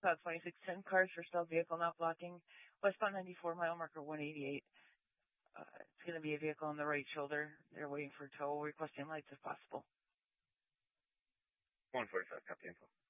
Cloud 2610, cars for stealth vehicle not blocking. Westbound 94, mile marker 188. It's going to be a vehicle on the right shoulder. They're waiting for tow, requesting lights if possible. 145, copy info.